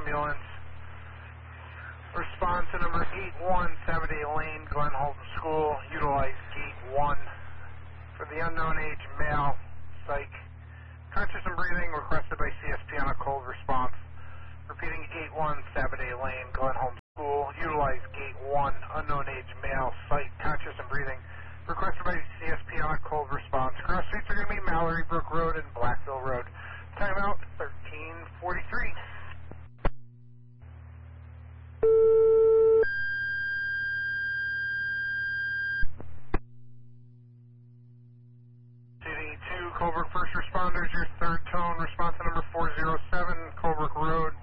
ambulance. Response to number 8170 Lane, Glenholm School. Utilize gate 1 for the unknown age male. Psych. Conscious and breathing requested by CSP on a cold response. Repeating 8170 Lane, Glenholm School. Utilize gate 1, unknown age male. Psych. Conscious and breathing requested by CSP on a cold response. Cross streets are going to be Mallory Brook Road and Blackville Road. Timeout 13:43. CD2, Colebrook First Responders, your third tone, response to number 407, Colebrook Road,